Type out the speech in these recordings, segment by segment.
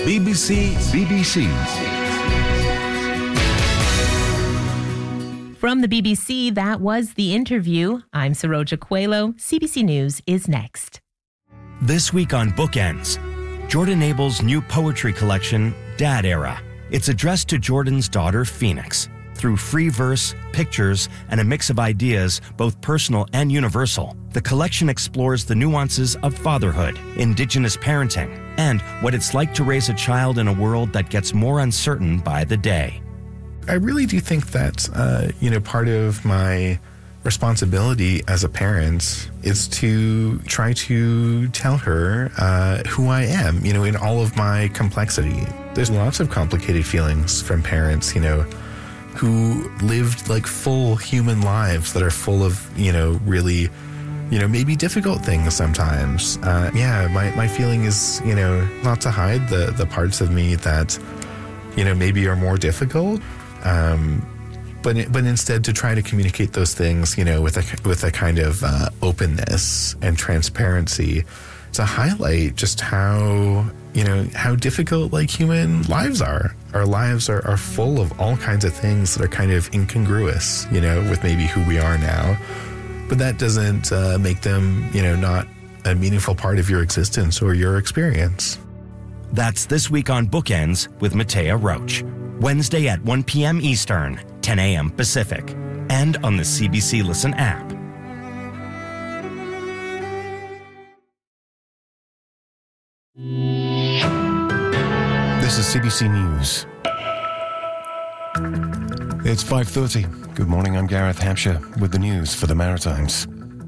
BBC. From the BBC, that was The Interview. I'm Saroja Coelho. CBC News is next. This week on Bookends, Jordan Abel's new poetry collection, Dad Era. It's addressed to Jordan's daughter, Phoenix. Through free verse, pictures, and a mix of ideas, both personal and universal, the collection explores the nuances of fatherhood, Indigenous parenting, and what it's like to raise a child in a world that gets more uncertain by the day. I really do think that, part of my responsibility as a parent is to try to tell her who I am, in all of my complexity. There's lots of complicated feelings from parents, who lived like full human lives that are full of, really, maybe difficult things sometimes. My feeling is, not to hide the parts of me that, maybe are more difficult. But instead to try to communicate those things, with a kind of openness and transparency to highlight just how difficult like human lives are. Our lives are full of all kinds of things that are kind of incongruous, with maybe who we are now. But that doesn't make them, not a meaningful part of your existence or your experience. That's This Week on Bookends with Matea Roach. Wednesday at 1 p.m. Eastern, 10 a.m. Pacific, and on the CBC Listen app. This is CBC News. It's 5:30. Good morning, I'm Gareth Hampshire with the news for the Maritimes.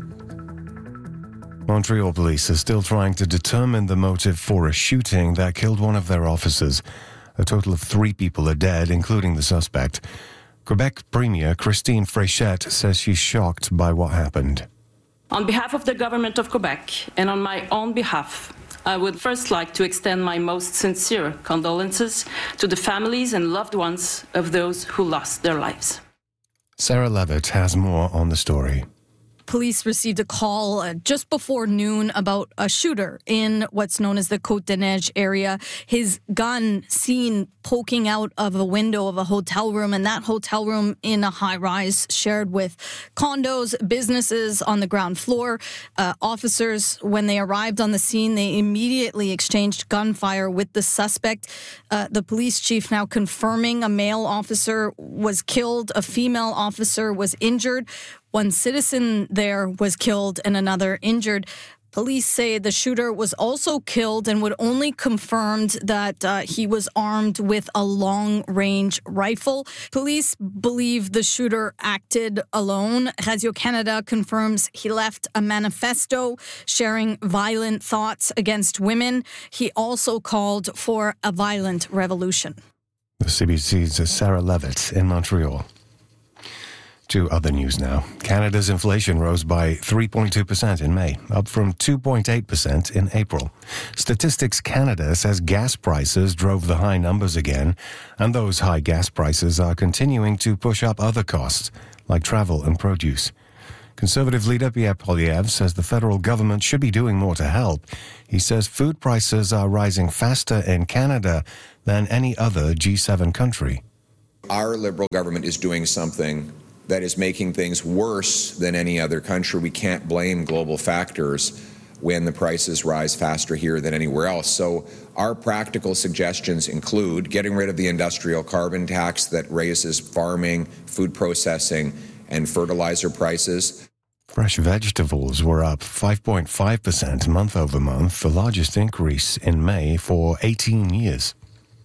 Montreal police are still trying to determine the motive for a shooting that killed one of their officers. A total of 3 people are dead, including the suspect. Quebec Premier Christine Fréchette says she's shocked by what happened. On behalf of the government of Quebec and on my own behalf, I would first like to extend my most sincere condolences to the families and loved ones of those who lost their lives. Sarah Levitt has more on the story. Police received a call just before noon about a shooter in what's known as the Côte-des-Neiges area. His gun seen poking out of a window of a hotel room, and that hotel room in a high-rise shared with condos, businesses on the ground floor. Officers, when they arrived on the scene, they immediately exchanged gunfire with the suspect. The police chief now confirming a male officer was killed, a female officer was injured. One citizen there was killed and another injured. Police say the shooter was also killed and would only confirmed that he was armed with a long-range rifle. Police believe the shooter acted alone. Radio-Canada confirms he left a manifesto sharing violent thoughts against women. He also called for a violent revolution. The CBC's Sarah Levitt in Montreal. To other news now. Canada's inflation rose by 3.2% in May, up from 2.8% in April. Statistics Canada says gas prices drove the high numbers again, and those high gas prices are continuing to push up other costs, like travel and produce. Conservative leader Pierre Poilievre says the federal government should be doing more to help. He says food prices are rising faster in Canada than any other G7 country. Our Liberal government is doing something that is making things worse than any other country. We can't blame global factors when the prices rise faster here than anywhere else. So our practical suggestions include getting rid of the industrial carbon tax that raises farming, food processing, and fertilizer prices. Fresh vegetables were up 5.5% month over month, the largest increase in May for 18 years.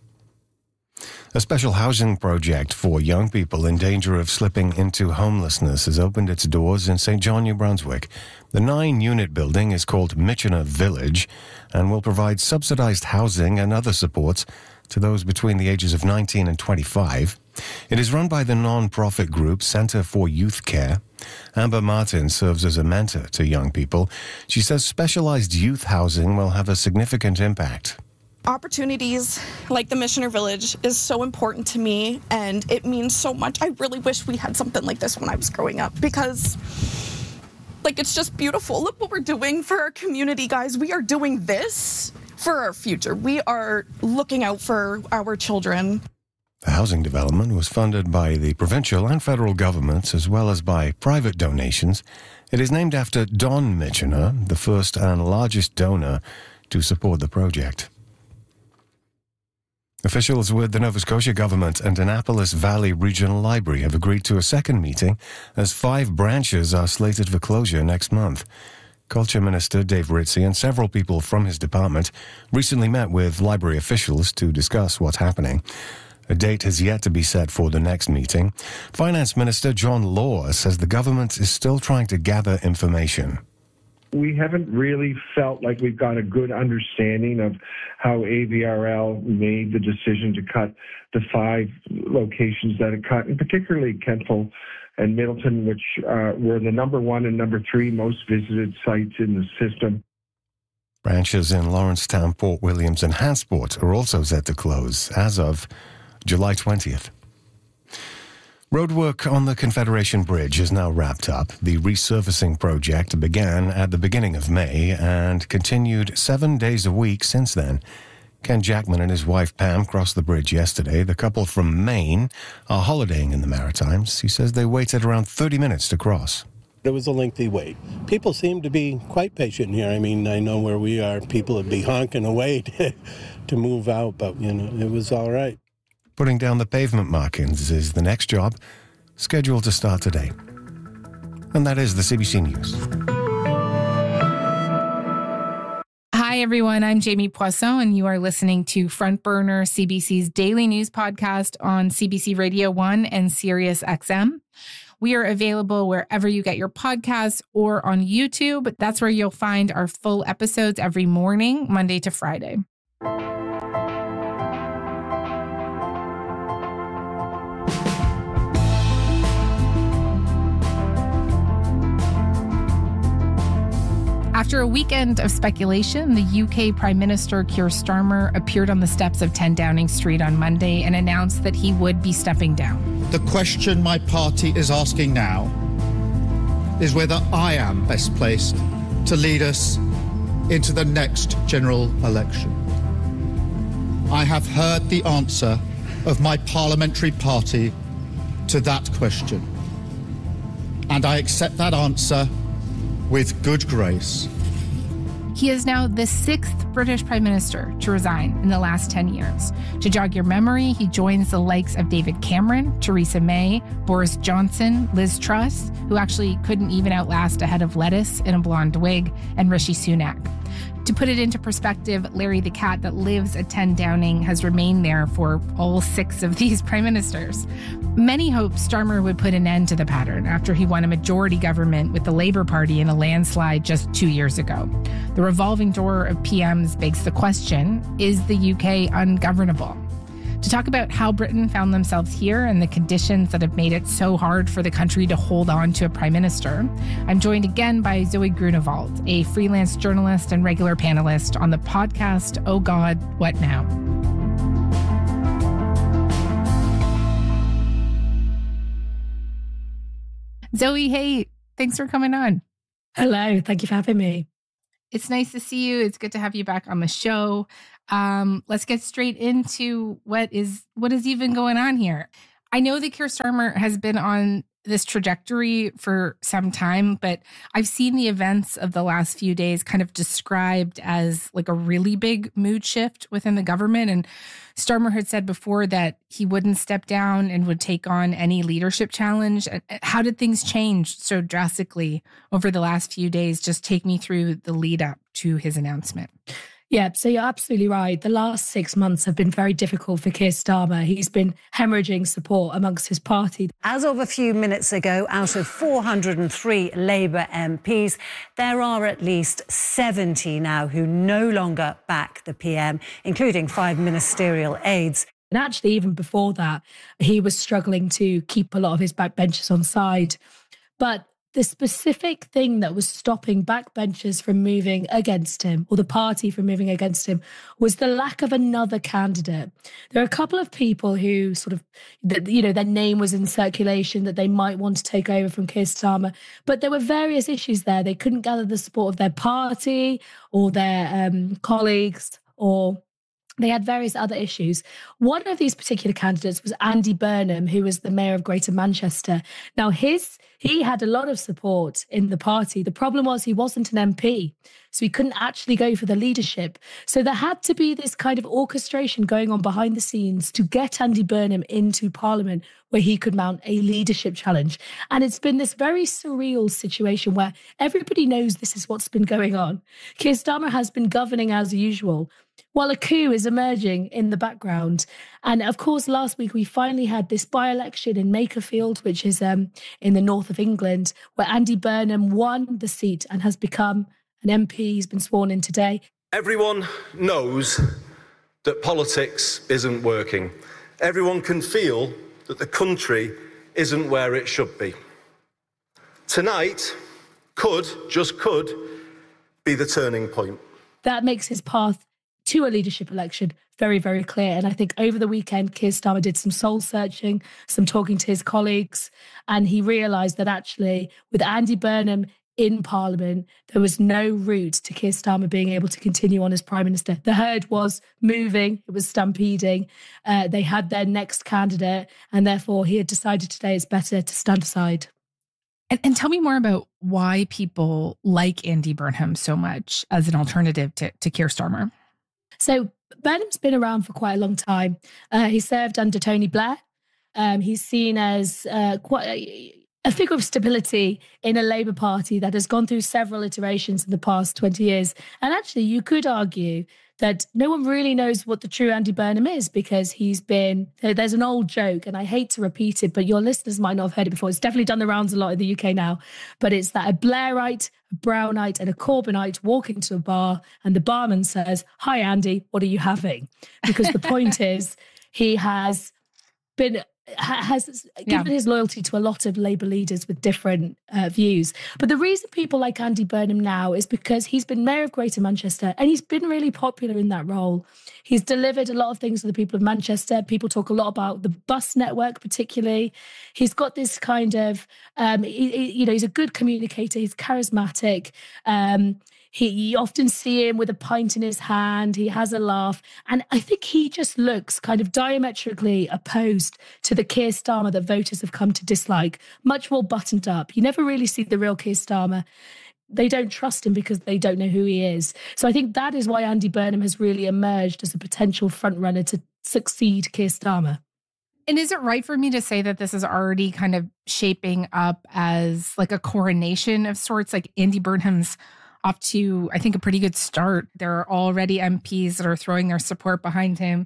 A special housing project for young people in danger of slipping into homelessness has opened its doors in St. John, New Brunswick. The 9-unit building is called Michener Village and will provide subsidized housing and other supports to those between the ages of 19 and 25. It is run by the non-profit group Centre for Youth Care. Amber Martin serves as a mentor to young people. She says specialized youth housing will have a significant impact. Opportunities like the Michener Village is so important to me, and it means so much. I really wish we had something like this when I was growing up, because it's just beautiful. Look what we're doing for our community, guys. We are doing this for our future. We are looking out for our children. The housing development was funded by the provincial and federal governments as well as by private donations. It is named after Don Michener, the first and largest donor to support the project. Officials with the Nova Scotia government and Annapolis Valley Regional Library have agreed to a second meeting as 5 branches are slated for closure next month. Culture Minister Dave Ritzie and several people from his department recently met with library officials to discuss what's happening. A date has yet to be set for the next meeting. Finance Minister John Law says the government is still trying to gather information. We haven't really felt like we've got a good understanding of how AVRL made the decision to cut the 5 locations that it cut, and particularly Kentville and Middleton, which were the number 1 and number 3 most visited sites in the system. Branches in Lawrencetown, Port Williams and Hansport are also set to close as of July 20th. Roadwork on the Confederation Bridge is now wrapped up. The resurfacing project began at the beginning of May and continued 7 days a week since then. Ken Jackman and his wife Pam crossed the bridge yesterday. The couple from Maine are holidaying in the Maritimes. He says they waited around 30 minutes to cross. It was a lengthy wait. People seem to be quite patient here. I mean, I know where we are, people would be honking away to move out, but, it was all right. Putting down the pavement markings is the next job, scheduled to start today. And that is the CBC News. Hi, everyone. I'm Jamie Poisson, and you are listening to Front Burner, CBC's daily news podcast on CBC Radio 1 and Sirius XM. We are available wherever you get your podcasts or on YouTube. That's where you'll find our full episodes every morning, Monday to Friday. After a weekend of speculation, the UK Prime Minister Keir Starmer appeared on the steps of 10 Downing Street on Monday and announced that he would be stepping down. The question my party is asking now is whether I am best placed to lead us into the next general election. I have heard the answer of my parliamentary party to that question, and I accept that answer with good grace. He is now the 6th British Prime Minister to resign in the last 10 years. To jog your memory, he joins the likes of David Cameron, Theresa May, Boris Johnson, Liz Truss, who actually couldn't even outlast a head of lettuce in a blonde wig, and Rishi Sunak. To put it into perspective, Larry the cat that lives at 10 Downing has remained there for all 6 of these prime ministers. Many hoped Starmer would put an end to the pattern after he won a majority government with the Labour Party in a landslide just 2 years ago. The revolving door of PMs begs the question, is the UK ungovernable? To talk about how Britain found themselves here and the conditions that have made it so hard for the country to hold on to a prime minister, I'm joined again by Zoe Grunewald, a freelance journalist and regular panelist on the podcast, Oh God, What Now? Zoe, hey, thanks for coming on. Hello, thank you for having me. It's nice to see you. It's good to have you back on the show. Let's get straight into what is even going on here. I know that Keir Starmer has been on this trajectory for some time, but I've seen the events of the last few days kind of described as like a really big mood shift within the government. And Starmer had said before that he wouldn't step down and would take on any leadership challenge. How did things change so drastically over the last few days? Just take me through the lead up to his announcement. Yeah, so you're absolutely right. The last 6 months have been very difficult for Keir Starmer. He's been hemorrhaging support amongst his party. As of a few minutes ago, out of 403 Labour MPs, there are at least 70 now who no longer back the PM, including 5 ministerial aides. And actually, even before that, he was struggling to keep a lot of his backbenchers on side. But the specific thing that was stopping backbenchers from moving against him, or the party from moving against him, was the lack of another candidate. There are a couple of people who sort of, their name was in circulation that they might want to take over from Keir Starmer, but there were various issues there. They couldn't gather the support of their party or their colleagues or they had various other issues. One of these particular candidates was Andy Burnham, who was the mayor of Greater Manchester. Now, he had a lot of support in the party. The problem was he wasn't an MP, so he couldn't actually go for the leadership. So there had to be this kind of orchestration going on behind the scenes to get Andy Burnham into Parliament where he could mount a leadership challenge. And it's been this very surreal situation where everybody knows this is what's been going on. Keir Starmer has been governing as usual, while a coup is emerging in the background. And of course, last week we finally had this by-election in Makerfield, which is in the north of England, where Andy Burnham won the seat and has become an MP. He's been sworn in today. Everyone knows that politics isn't working. Everyone can feel that the country isn't where it should be. Tonight just could, be the turning point. That makes his path to a leadership election very, very clear. And I think over the weekend, Keir Starmer did some soul searching, some talking to his colleagues, and he realised that actually with Andy Burnham in Parliament, there was no route to Keir Starmer being able to continue on as Prime Minister. The herd was moving, it was stampeding. They had their next candidate, and therefore he had decided today it's better to stand aside. And tell me more about why people like Andy Burnham so much as an alternative to Keir Starmer. So Burnham's been around for quite a long time. He served under Tony Blair. He's seen as quite a figure of stability in a Labour Party that has gone through several iterations in the past 20 years. And actually, you could argue that no one really knows what the true Andy Burnham is because there's an old joke, and I hate to repeat it, but your listeners might not have heard it before. It's definitely done the rounds a lot in the UK now, but it's that a Blairite, a Brownite and a Corbynite walk into a bar and the barman says, "Hi, Andy, what are you having?" Because the point is he has given his loyalty to a lot of Labour leaders with different views. But the reason people like Andy Burnham now is because he's been Mayor of Greater Manchester and he's been really popular in that role. He's delivered a lot of things to the people of Manchester. People talk a lot about the bus network particularly. He's got this kind of, he's a good communicator. He's charismatic. You often see him with a pint in his hand. He has a laugh. And I think he just looks kind of diametrically opposed to the Keir Starmer that voters have come to dislike. Much more buttoned up. You never really see the real Keir Starmer. They don't trust him because they don't know who he is. So I think that is why Andy Burnham has really emerged as a potential frontrunner to succeed Keir Starmer. And is it right for me to say that this is already kind of shaping up as like a coronation of sorts? Like Andy Burnham's off to, I think, a pretty good start. There are already MPs that are throwing their support behind him.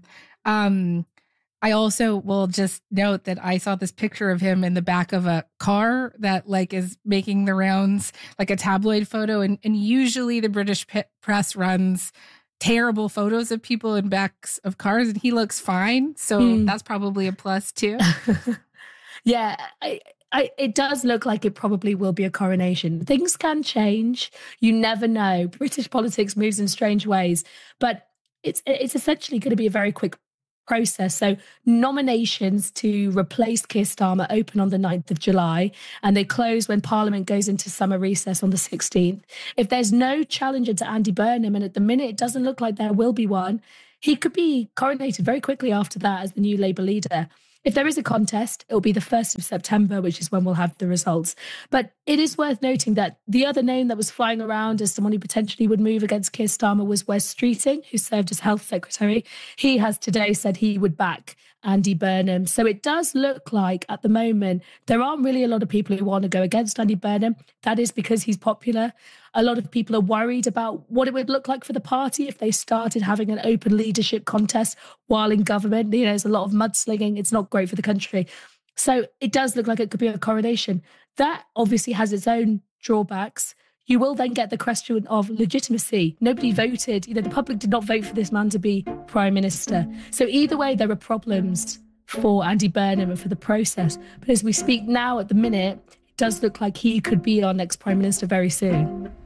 I also will just note that I saw this picture of him in the back of a car that like is making the rounds, like a tabloid photo. And usually the British press runs terrible photos of people in backs of cars, and he looks fine. So that's probably a plus too. Yeah, it does look like it probably will be a coronation. Things can change. You never know. British politics moves in strange ways, but it's essentially going to be a very quick process. So nominations to replace Keir Starmer open on the 9th of July and they close when Parliament goes into summer recess on the 16th. If there's no challenger to Andy Burnham, and at the minute it doesn't look like there will be one, he could be coronated very quickly after that as the new Labour leader. If there is a contest, it'll be the 1st of September, which is when we'll have the results. But it is worth noting that the other name that was flying around as someone who potentially would move against Keir Starmer was Wes Streeting, who served as Health Secretary. He has today said he would back Andy Burnham. So it does look like at the moment, there aren't really a lot of people who want to go against Andy Burnham. That is because he's popular. A lot of people are worried about what it would look like for the party if they started having an open leadership contest while in government. You know, there's a lot of mudslinging. It's not great for the country. So it does look like it could be a coronation. That obviously has its own drawbacks. You will then get the question of legitimacy. Nobody voted. You know, the public did not vote for this man to be Prime Minister. So either way, there are problems for Andy Burnham and for the process. But as we speak now at the minute, it does look like he could be our next Prime Minister very soon.